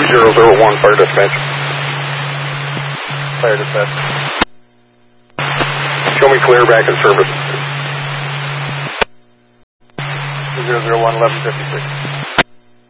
2001, fire dispatch. Fire dispatch. Show me clear back in service. 2001, 1156.